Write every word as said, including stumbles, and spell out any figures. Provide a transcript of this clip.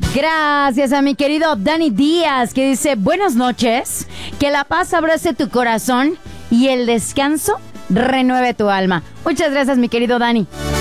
Gracias a mi querido Dani Díaz, que dice, buenas noches, que la paz abrace tu corazón y el descanso renueve tu alma. Muchas gracias, mi querido Dani.